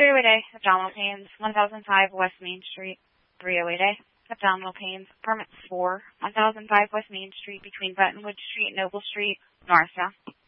308A, abdominal pains, 1005 West Main Street. 308A, abdominal pains, apartment 4, 1005 West Main Street, between Buttonwood Street and Noble Street, Norristown.